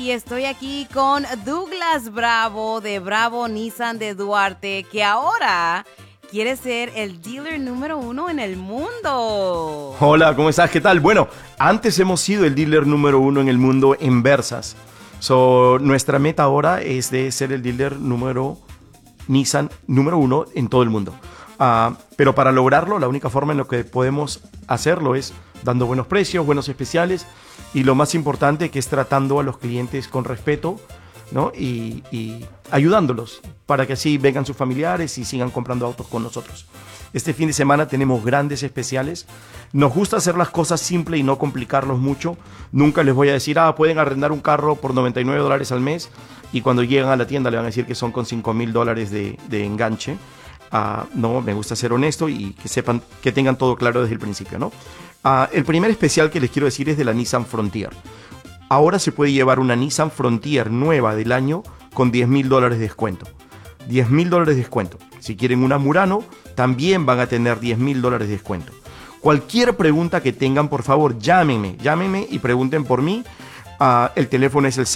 y estoy aquí con Douglas Bravo de Bravo Nissan de Duarte, que ahora quiere ser el dealer número 1 en el mundo. Hola, ¿cómo estás? ¿Qué tal? Bueno, antes hemos sido el dealer número 1 en el mundo en Versas. Nuestra meta ahora es de ser el dealer Nissan número 1 en todo el mundo. Pero para lograrlo, la única forma en la que podemos hacerlo es dando buenos precios, buenos especiales y lo más importante que es tratando a los clientes con respeto, ¿no? y ayudándolos para que así vengan sus familiares y sigan comprando autos con nosotros. Este fin de semana tenemos grandes especiales. Nos gusta hacer las cosas simples y no complicarlos mucho. Nunca les voy a decir, pueden arrendar un carro por $99 al mes y cuando llegan a la tienda le van a decir que son con $5,000 de enganche. No, me gusta ser honesto y que sepan, que tengan todo claro desde el principio, ¿no? El primer especial que les quiero decir es de la Nissan Frontier. Ahora se puede llevar una Nissan Frontier nueva del año con $10,000 de descuento. $10,000 de descuento. Si quieren una Murano, también van a tener $10,000 de descuento. Cualquier pregunta que tengan, por favor, llámenme y pregunten por mí. El teléfono es el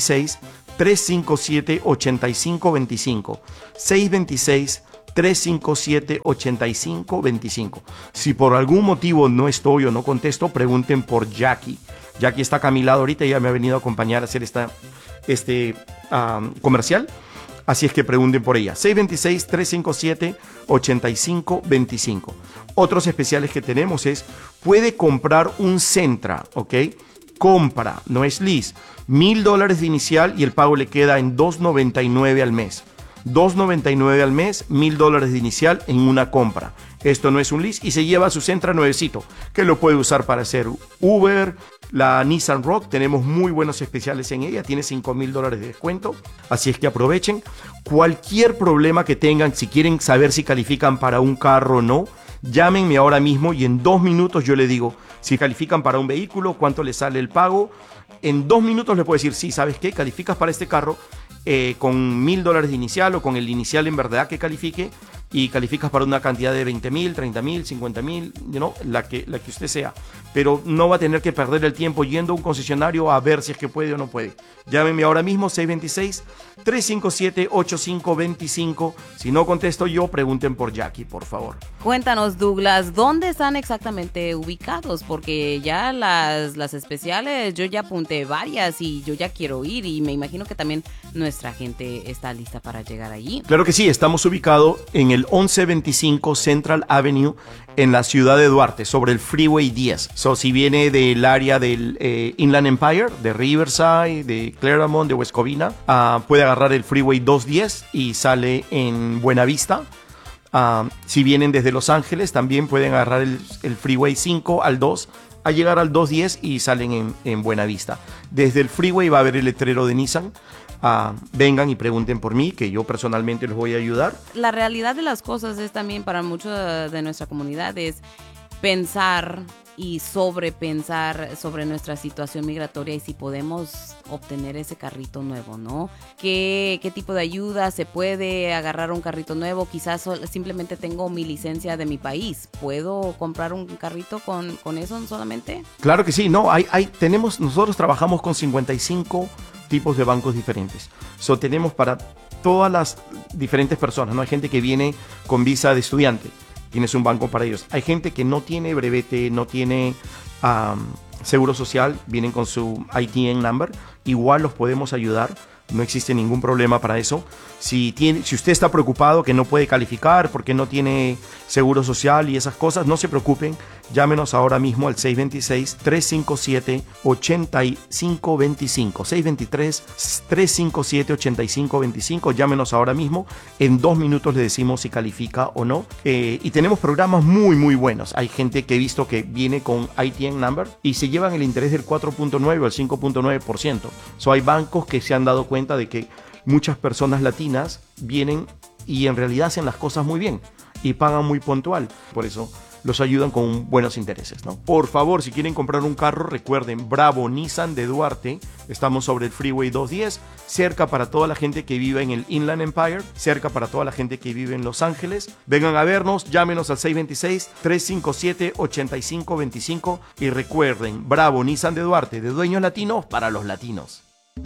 626-357-8525. 626-357-8525. Si por algún motivo no estoy o no contesto, pregunten por Jackie. Jackie está acá a mi lado ahorita, ella me ha venido a acompañar a hacer este comercial. Así es que pregunten por ella. 626-357-8525. Otros especiales que tenemos es, puede comprar un Sentra, ¿ok? Compra, no es lease. $1,000 de inicial y el pago le queda en $299 al mes. $299 al mes, $1,000 de inicial en una compra. Esto no es un lease y se lleva su Sentra nuevecito, que lo puede usar para hacer Uber. La Nissan Rogue, tenemos muy buenos especiales en ella, tiene $5,000 de descuento, así es que aprovechen. Cualquier problema que tengan, si quieren saber si califican para un carro o no, llámenme ahora mismo y en 2 minutos yo les digo si califican para un vehículo, cuánto les sale el pago. En 2 minutos les puedo decir, sí, ¿sabes qué? Calificas para este carro con $1,000 de inicial o con el inicial en verdad que califique y calificas para una cantidad de 20,000, 30,000, 50,000, la que usted sea. Pero no va a tener que perder el tiempo yendo a un concesionario a ver si es que puede o no puede. Llámenme ahora mismo, 626-357-8525. Si no contesto yo, pregunten por Jackie, por favor. Cuéntanos, Douglas, ¿dónde están exactamente ubicados? Porque ya las especiales, yo ya apunté varias y yo ya quiero ir y me imagino que también nuestra gente está lista para llegar allí. Claro que sí, estamos ubicados en el 1125 Central Avenue en la ciudad de Duarte, sobre el Freeway 10. Si viene del área del Inland Empire, de Riverside, de Claremont, de West Covina, puede agarrar el Freeway 210 y sale en Buenavista. Si vienen desde Los Ángeles, también pueden agarrar el Freeway 5 al 2, a llegar al 210 y salen en Buenavista. Desde el Freeway va a haber el letrero de Nissan. Vengan y pregunten por mí, que yo personalmente les voy a ayudar. La realidad de las cosas es también para muchos de nuestra comunidad es pensar y sobrepensar sobre nuestra situación migratoria y si podemos obtener ese carrito nuevo, ¿no? ¿Qué tipo de ayuda se puede agarrar un carrito nuevo? Quizás simplemente tengo mi licencia de mi país. ¿Puedo comprar un carrito con eso solamente? Claro que sí, no, nosotros trabajamos con 55 tipos de bancos diferentes. Tenemos para todas las diferentes personas, ¿no? Hay gente que viene con visa de estudiante, tienes un banco para ellos. Hay gente que no tiene brevete, no tiene seguro social, vienen con su ITN number, igual los podemos ayudar. No existe ningún problema para eso. Si usted está preocupado que no puede calificar porque no tiene seguro social y esas cosas, no se preocupen. Llámenos ahora mismo al 626-357-8525. 623-357-8525. Llámenos ahora mismo. En 2 minutos le decimos si califica o no. Y tenemos programas muy, muy buenos. Hay gente que he visto que viene con ITN number y se llevan el interés del 4.9 o el 5.9%. Hay bancos que se han dado cuenta de que muchas personas latinas vienen y en realidad hacen las cosas muy bien y pagan muy puntual. Por eso los ayudan con buenos intereses, ¿no? Por favor, si quieren comprar un carro, recuerden, Bravo Nissan de Duarte. Estamos sobre el Freeway 210, cerca para toda la gente que vive en el Inland Empire, cerca para toda la gente que vive en Los Ángeles. Vengan a vernos, llámenos al 626-357-8525 y recuerden, Bravo Nissan de Duarte, de dueños latinos para los latinos.